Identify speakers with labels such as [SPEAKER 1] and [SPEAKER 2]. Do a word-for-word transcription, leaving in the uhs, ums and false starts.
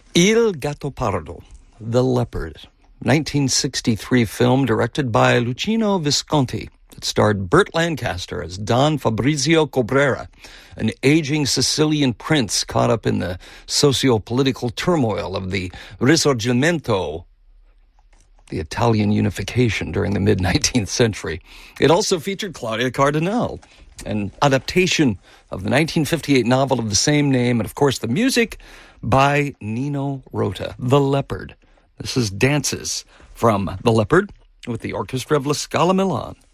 [SPEAKER 1] Il Gattopardo, The Leopard, nineteen sixty-three film directed by Luchino Visconti. It starred Burt Lancaster as Don Fabrizio Cabrera, an aging Sicilian prince caught up in the socio-political turmoil of the Risorgimento, the Italian unification during the mid-nineteenth century. It also featured Claudia Cardinale, an adaptation of the nineteen fifty-eight novel of the same name, and of course the music by Nino Rota, The Leopard. This is Dances from The Leopard with the Orchestra of La Scala Milan.